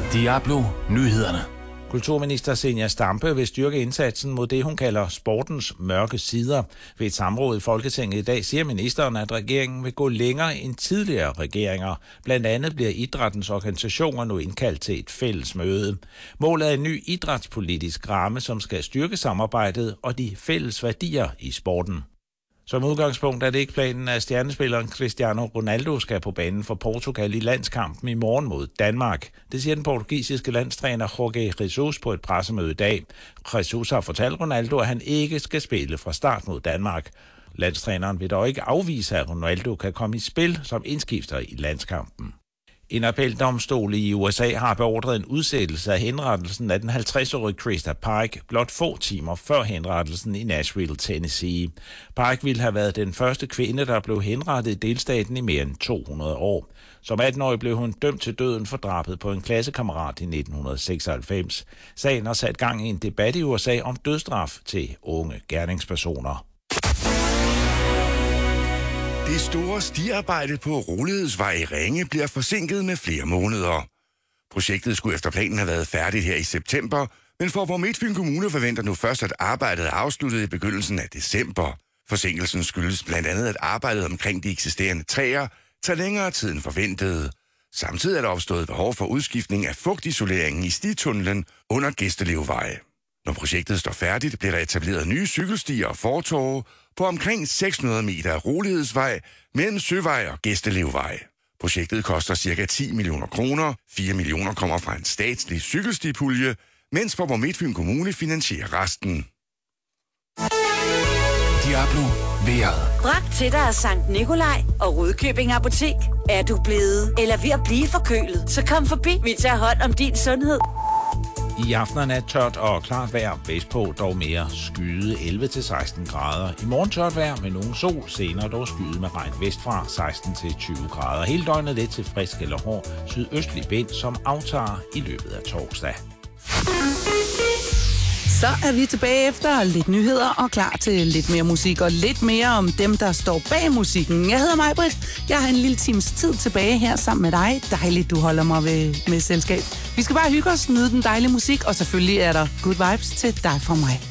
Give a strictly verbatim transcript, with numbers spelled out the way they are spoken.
Diablo Nyhederne. Kulturminister Zenia Stampe vil styrke indsatsen mod det, hun kalder sportens mørke sider. Ved et samråd i Folketinget i dag siger ministeren, at regeringen vil gå længere end tidligere regeringer. Blandt andet bliver idrættens organisationer nu indkaldt til et fælles møde. Målet er en ny idrætspolitisk ramme, som skal styrke samarbejdet og de fælles værdier i sporten. Som udgangspunkt er det ikke planen, at stjernespilleren Cristiano Ronaldo skal på banen for Portugal i landskampen i morgen mod Danmark. Det siger den portugisiske landstræner Jorge Jesus på et pressemøde i dag. Jesus har fortalt Ronaldo, at han ikke skal spille fra start mod Danmark. Landstræneren vil dog ikke afvise, at Ronaldo kan komme i spil som indskifter i landskampen. En appeldomstol i U S A har beordret en udsættelse af henrettelsen af den halvtreds-årige Krista Pike blot få timer før henrettelsen i Nashville, Tennessee. Pike ville have været den første kvinde, der blev henrettet i delstaten i mere end to hundrede år. Som atten-årig blev hun dømt til døden for drabet på en klassekammerat i nitten seksoghalvfems. Sagen har sat gang i en debat i U S A om dødsstraf til unge gerningspersoner. Det store stiarbejde på Rolighedsvej i Ringe bliver forsinket med flere måneder. Projektet skulle efter planen have været færdigt her i september, men Faaborg Midtfyn Kommune forventer nu først, at arbejdet er afsluttet i begyndelsen af december. Forsinkelsen skyldes blandt andet, at arbejdet omkring de eksisterende træer tager længere tid end forventet. Samtidig er der opstået behov for udskiftning af fugtisoleringen i stitunnelen under Gæstelevvej. Når projektet står færdigt, bliver der etableret nye cykelstier og fortove på omkring seks hundrede meter af Rolighedsvej mellem Søvej og Gæstelevvej. Projektet koster ca. ti millioner kroner. fire millioner kommer fra en statslig cykelstipulje, mens Faaborg Midtfyn Kommune finansierer resten. Diablo vejret. Bragt til dig af Sankt Nikolaj og Rudkøbing Apotek. Er du blevet eller ved at blive forkølet, så kom forbi. Vi tager hånd om din sundhed. I aften er nat tørt og klart vejr, vestpå dog mere skyde elleve til seksten grader. I morgen tørt vejr med nogen sol, senere dog skyde med regn vestfra seksten til tyve grader. Hele døgnet lidt til frisk eller hård sydøstlig vind, som aftager i løbet af torsdag. Så er vi tilbage efter lidt nyheder og klar til lidt mere musik og lidt mere om dem, der står bag musikken. Jeg hedder Maj-Brit. Jeg har en lille times tid tilbage her sammen med dig. Dejligt, du holder mig ved, med selskab. Vi skal bare hygge os, nyde den dejlige musik, og selvfølgelig er der good vibes til dig fra mig.